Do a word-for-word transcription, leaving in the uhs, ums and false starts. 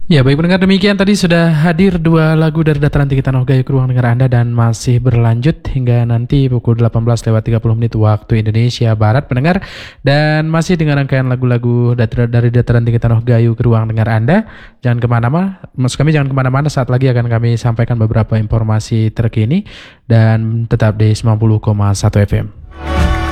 Ya baik pendengar, demikian tadi sudah hadir dua lagu dari Dataran Tinggi Tanah Gayo ke ruang dengar Anda dan masih berlanjut hingga nanti pukul delapan belas lewat tiga puluh menit waktu Indonesia Barat pendengar, dan masih dengan rangkaian lagu-lagu datar- dari Dataran Tinggi Tanah Gayo ke ruang dengar Anda. Jangan kemana-mana, maksud kami jangan kemana-mana, saat lagi akan kami sampaikan beberapa informasi terkini dan tetap di sembilan puluh koma satu F M.